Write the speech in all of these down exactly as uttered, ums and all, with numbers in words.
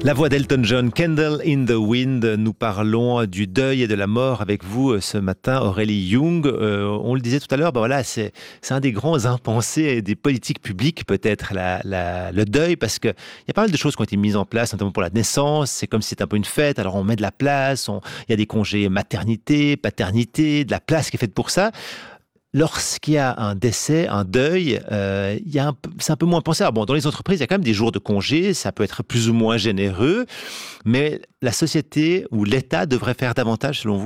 La voix d'Elton John, Candle in the Wind. Nous parlons du deuil et de la mort avec vous ce matin, Aurélie Young. Euh, on le disait tout à l'heure, ben voilà, c'est, c'est un des grands impensés des politiques publiques, peut-être, la, la, le deuil, parce qu'il y a pas mal de choses qui ont été mises en place, notamment pour la naissance. C'est comme si c'était un peu une fête, alors on met de la place, on, il y a des congés maternité, paternité, de la place qui est faite pour ça. Lorsqu'il y a un décès, un deuil, euh, il y a un, c'est un peu moins pensé. Alors bon, dans les entreprises, il y a quand même des jours de congé, ça peut être plus ou moins généreux, mais la société ou l'État devrait faire davantage selon vous ?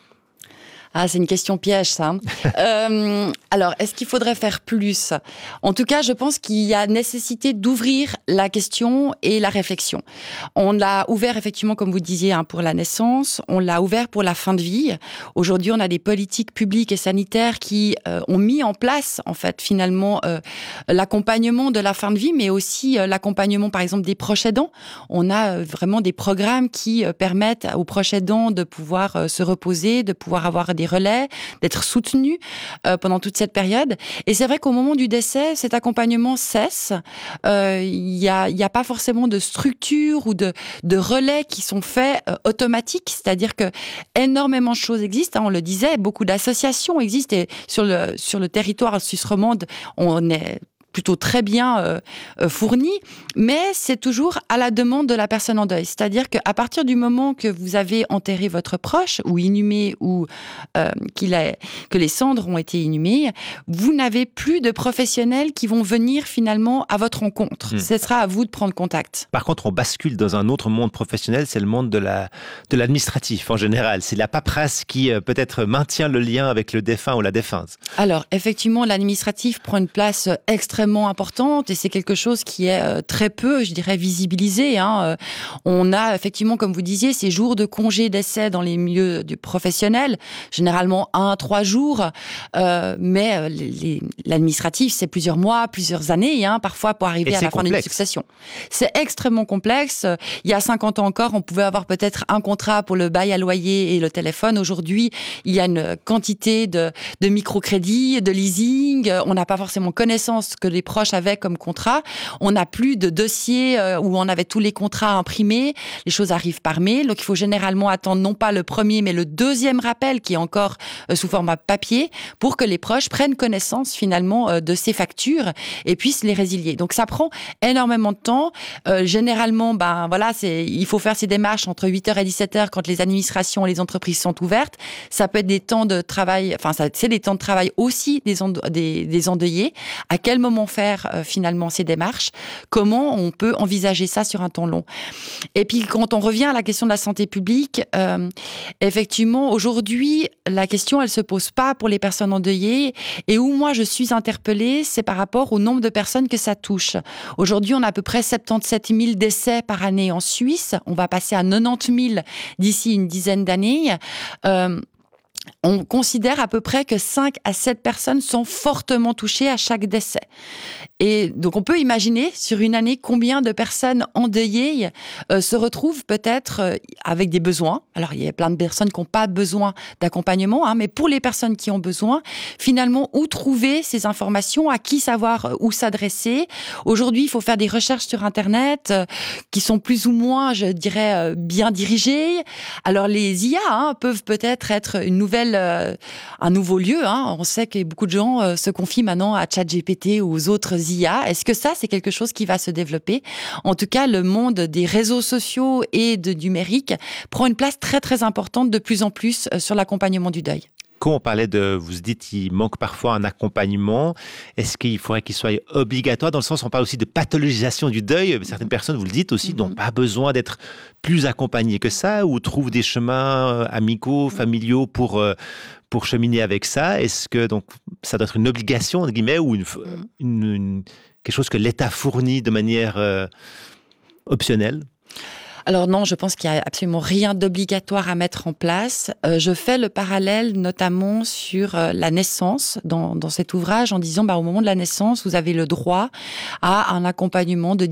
Ah, c'est une question piège, ça. euh, alors, est-ce qu'il faudrait faire plus ? En tout cas, je pense qu'il y a nécessité d'ouvrir la question et la réflexion. On l'a ouvert, effectivement, comme vous disiez, hein, pour la naissance. On l'a ouvert pour la fin de vie. Aujourd'hui, on a des politiques publiques et sanitaires qui euh, ont mis en place, en fait, finalement, euh, l'accompagnement de la fin de vie, mais aussi euh, l'accompagnement, par exemple, des proches aidants. On a euh, vraiment des programmes qui euh, permettent aux proches aidants de pouvoir euh, se reposer, de pouvoir avoir des relais, d'être soutenus euh, pendant toute cette période. Et c'est vrai qu'au moment du décès, cet accompagnement cesse. Il euh, y a, y a pas forcément de structure ou de, de relais qui sont faits euh, automatiques, c'est-à-dire que énormément de choses existent. Hein, on le disait, beaucoup d'associations existent et sur le sur le territoire suisse romande, on est plutôt très bien euh, euh, fourni, mais c'est toujours à la demande de la personne en deuil. C'est-à-dire qu'à partir du moment que vous avez enterré votre proche, ou inhumé, ou euh, qu'il a, que les cendres ont été inhumées, vous n'avez plus de professionnels qui vont venir finalement à votre rencontre. Mmh. Ce sera à vous de prendre contact. Par contre, on bascule dans un autre monde professionnel, c'est le monde de, la, de l'administratif en général. C'est la paperasse qui euh, peut-être maintient le lien avec le défunt ou la défunte. Alors, effectivement, l'administratif prend une place extrêmement importante et c'est quelque chose qui est euh, très peu, je dirais, visibilisé. Hein. Euh, on a effectivement, comme vous disiez, ces jours de congé d'essai dans les milieux du professionnel, généralement un à trois jours, euh, mais euh, les, les, l'administratif, c'est plusieurs mois, plusieurs années, hein, parfois pour arriver à la complexe. fin d'une succession. C'est extrêmement complexe. Il y a cinquante ans encore, on pouvait avoir peut-être un contrat pour le bail à loyer et le téléphone. Aujourd'hui, il y a une quantité de, de microcrédits, de leasing. On n'a pas forcément connaissance que les proches avaient comme contrat. On n'a plus de dossier euh, où on avait tous les contrats imprimés. Les choses arrivent par mail. Donc, il faut généralement attendre non pas le premier, mais le deuxième rappel qui est encore euh, sous format papier pour que les proches prennent connaissance finalement euh, de ces factures et puissent les résilier. Donc, ça prend énormément de temps. Euh, généralement, ben voilà, c'est il faut faire ces démarches entre huit heures et dix-sept heures quand les administrations et les entreprises sont ouvertes. Ça peut être des temps de travail, enfin, ça, c'est des temps de travail aussi des, endo- des, des endeuillés. À quel moment faire euh, finalement ces démarches, comment on peut envisager ça sur un temps long. Et puis quand on revient à la question de la santé publique, euh, effectivement aujourd'hui la question elle se pose pas pour les personnes endeuillées et où moi je suis interpellée c'est par rapport au nombre de personnes que ça touche. Aujourd'hui on a à peu près soixante-dix-sept mille décès par année en Suisse, on va passer à quatre-vingt-dix mille d'ici une dizaine d'années. Euh, On considère à peu près que cinq à sept personnes sont fortement touchées à chaque décès. Et donc, on peut imaginer sur une année combien de personnes endeuillées euh, se retrouvent peut-être euh, avec des besoins. Alors, il y a plein de personnes qui n'ont pas besoin d'accompagnement, hein, mais pour les personnes qui ont besoin, finalement, où trouver ces informations, à qui savoir euh, où s'adresser. Aujourd'hui, il faut faire des recherches sur Internet euh, qui sont plus ou moins, je dirais, euh, bien dirigées. Alors, les I A hein, peuvent peut-être être une nouvelle, euh, un nouveau lieu. Hein. On sait que beaucoup de gens euh, se confient maintenant à ChatGPT ou aux autres I A. Est-ce que ça, c'est quelque chose qui va se développer ? En tout cas, le monde des réseaux sociaux et de numérique prend une place très, très importante de plus en plus sur l'accompagnement du deuil. Quand on parlait de, vous dites, il manque parfois un accompagnement. Est-ce qu'il faudrait qu'il soit obligatoire ? Dans le sens, on parle aussi de pathologisation du deuil. Certaines personnes, vous le dites aussi, mm-hmm. n'ont pas besoin d'être plus accompagnées que ça ou trouvent des chemins amicaux, familiaux pour, pour cheminer avec ça. Est-ce que donc ça doit être une obligation, entre guillemets, ou une, mm-hmm. une, une, quelque chose que l'État fournit de manière euh, optionnelle ? Alors non, je pense qu'il n'y a absolument rien d'obligatoire à mettre en place. Euh, je fais le parallèle notamment sur euh, la naissance dans, dans cet ouvrage en disant bah, au moment de la naissance, vous avez le droit à un accompagnement de